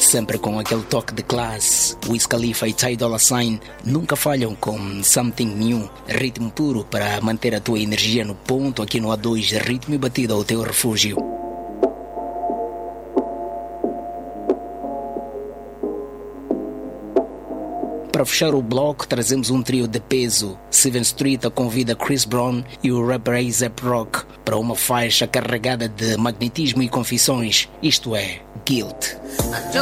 sempre com aquele toque de classe. Wiz Khalifa e Ty Dolla $ign nunca falham com Something New, ritmo puro para manter a tua energia no ponto. Aqui no A2, ritmo e batida ao teu refúgio. Para fechar o bloco, trazemos um trio de peso. Seven Street convida Chris Brown e o rapper A$AP Rock para uma faixa carregada de magnetismo e confissões, isto é, Guilt.